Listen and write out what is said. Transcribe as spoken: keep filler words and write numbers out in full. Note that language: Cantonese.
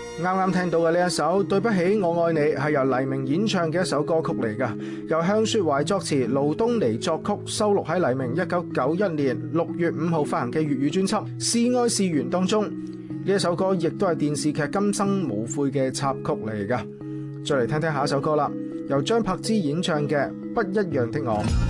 啱啱聽到嘅呢一首《對不起我愛你》係由黎明演唱嘅一首歌曲嚟㗎，由向雪懷作詞，盧東尼作曲，收錄喺黎明一九九一年六月五號發行嘅粵語專輯《是愛是緣》當中。呢一首歌亦都係電視劇《今生無悔》嘅插曲嚟㗎。再嚟聽聽下一首歌啦，由張柏芝演唱嘅《不一樣的我》。